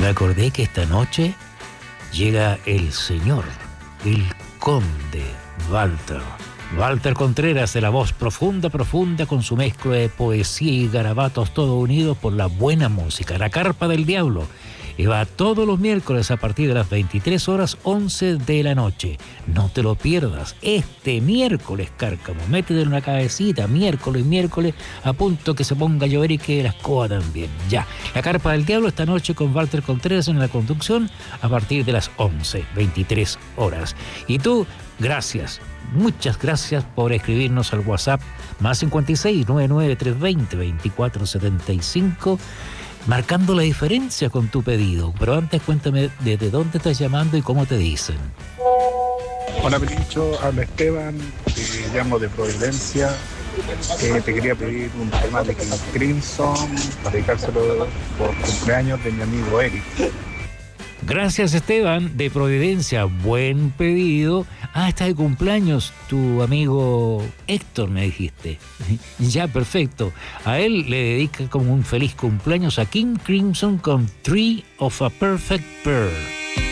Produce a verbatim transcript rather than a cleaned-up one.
me acordé que esta noche llega el señor, el conde Walter. Walter Contreras, de la voz profunda, profunda, con su mezcla de poesía y garabatos, todo unidos por la buena música. La Carpa del Diablo. Y va todos los miércoles a partir de las veintitrés horas once de la noche. No te lo pierdas. Este miércoles, Cárcamo, métete en una cabecita, miércoles, miércoles, a punto que se ponga a llover y que la escoba también. Ya, La Carpa del Diablo esta noche con Walter Contreras en la conducción a partir de las once, veintitrés horas. Y tú, gracias, muchas gracias por escribirnos al WhatsApp más cincuenta y seis, noventa y nueve, trescientos veinte, veinticuatro setenta y cinco, marcando la diferencia con tu pedido. Pero antes cuéntame desde dónde estás llamando y cómo te dicen. Hola Pelincho, habla Esteban, te llamo de Providencia. Eh, te quería pedir un tema de King Crimson para dedicárselo por cumpleaños de mi amigo Eric. Gracias, Esteban, de Providencia. Buen pedido. Ah, está de cumpleaños tu amigo Héctor, me dijiste. Ya, perfecto. A él le dedica como un feliz cumpleaños a King Crimson con Tree of a Perfect Pearl.